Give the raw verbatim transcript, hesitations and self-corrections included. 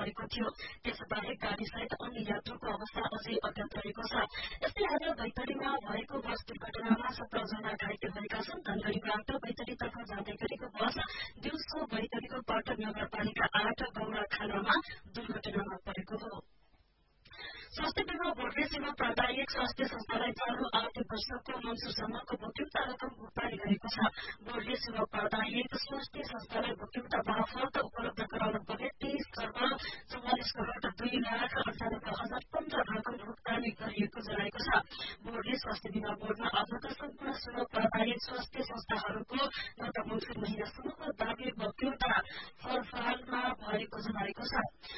भएको थियो। त्यसबाहेक गाड़ीसहित अन्य यात्रुको अवस्था अझै अज्ञात रहेको छ। यस्तै आज बैतडीमा भएको बस दुर्घटनामा सत्र जना घाइते भएका छन्। धनगढ़ीबाट बैतडीतर्फ जाँदै गरेको बस दिउँसो बैतडीको पटक नगरपालिका आठ गौरा खानामा दुर्घटनामा परेको हो। स्वास्थ्य विभाग बोर्डले सेवा प्रदायक स्वास्थ्य संस्थालाई चालू आर्थिक वर्षको मन्सुरसम्मको भुक्युक्ता रकम भुक्तानी गरेको छ। बोर्डले सेवा प्रदायक स्वास्थ्य संस्थालाई भुक्युक्ता मार्फत उपलब्ध गराउनु पर्ने तेइस अर्ब चौवालिस करोड़ दुई लाख अन्ठानब्बे हजार पन्ध्र रकम भुक्तानी गरिएको जनाएको छ। बोर्डले स्वास्थ्य विभाग बोर्डमा आजका सम्पूर्ण सेवा प्रदायक स्वास्थ्य संस्थाहरूको गत मङ्सिर महिनासम्मको दावी वक्यौता फलफालमा भएको जनाएको छ।